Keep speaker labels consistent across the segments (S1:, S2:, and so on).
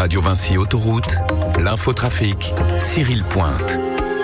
S1: Radio Vinci Autoroute, l'infotrafic, Cyril Pointe.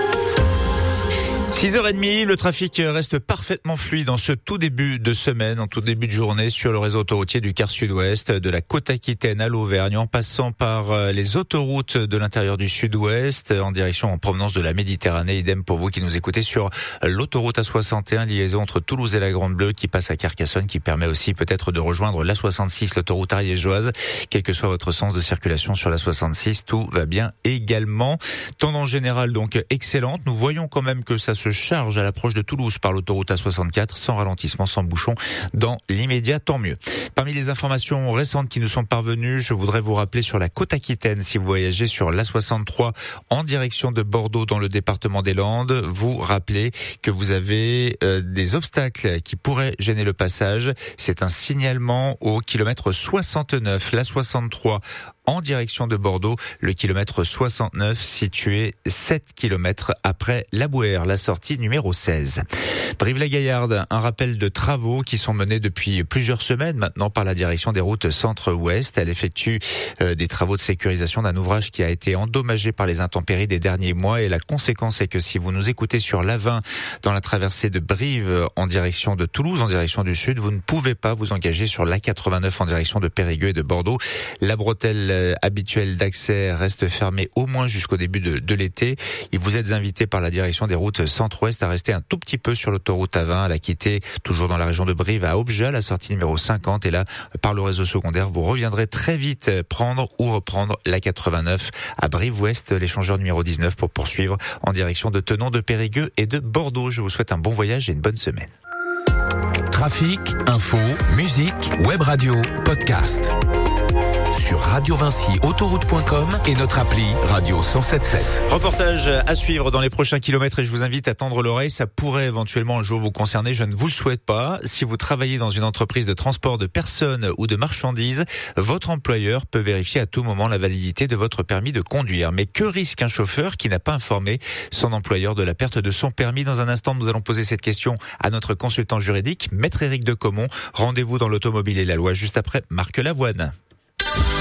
S2: 6h30, le trafic reste parfaitement fluide en ce tout début de semaine, en tout début de journée sur le réseau autoroutier du quart sud-ouest, de la côte aquitaine à l'Auvergne, en passant par les autoroutes de l'intérieur du sud-ouest, en direction en provenance de la Méditerranée. Idem pour vous qui nous écoutez sur l'autoroute A61, liaison entre Toulouse et la Grande Bleue, qui passe à Carcassonne, qui permet aussi peut-être de rejoindre l'A66, l'autoroute ariégeoise. Quel que soit votre sens de circulation sur l'A66, tout va bien également. Tendance générale donc excellente. Nous voyons quand même que ça se charge à l'approche de Toulouse par l'autoroute A64, sans ralentissement, sans bouchon dans l'immédiat, tant mieux. Parmi les informations récentes qui nous sont parvenues, je voudrais vous rappeler sur la côte aquitaine, si vous voyagez sur l'A63 en direction de Bordeaux dans le département des Landes, vous rappelez que vous avez des obstacles qui pourraient gêner le passage. C'est un signalement au kilomètre 69, l'A63 en direction de Bordeaux, le kilomètre 69 situé 7 km après la Bouère, la sortie numéro 16. Brive-la-Gaillarde, un rappel de travaux qui sont menés depuis plusieurs semaines maintenant par la direction des routes centre-ouest. Elle effectue des travaux de sécurisation d'un ouvrage qui a été endommagé par les intempéries des derniers mois, et la conséquence est que si vous nous écoutez sur l'A20 dans la traversée de Brive en direction de Toulouse, en direction du sud, vous ne pouvez pas vous engager sur l'A89 en direction de Périgueux et de Bordeaux. La bretelle habituelle d'accès reste fermée au moins jusqu'au début de l'été. Et vous êtes invité par la direction des routes centre-ouest à rester un tout petit peu sur l'autoroute A20, à la quitter toujours dans la région de Brive à Objat, la sortie numéro 50. Et là, par le réseau secondaire, vous reviendrez très vite prendre ou reprendre la 89 à Brive-Ouest, l'échangeur numéro 19 pour poursuivre en direction de Thonon, de Périgueux et de Bordeaux. Je vous souhaite un bon voyage et une bonne semaine.
S1: Trafic, info, musique, web radio, podcast. Sur radiovinciautoroute.com et notre appli Radio 107.7.
S2: Reportage à suivre dans les prochains kilomètres et je vous invite à tendre l'oreille. Ça pourrait éventuellement un jour vous concerner. Je ne vous le souhaite pas. Si vous travaillez dans une entreprise de transport de personnes ou de marchandises, votre employeur peut vérifier à tout moment la validité de votre permis de conduire. Mais que risque un chauffeur qui n'a pas informé son employeur de la perte de son permis? Dans un instant, nous allons poser cette question à notre consultant juridique, Maître Éric de Comont. Rendez-vous dans l'automobile et la loi juste après Marc Lavoine.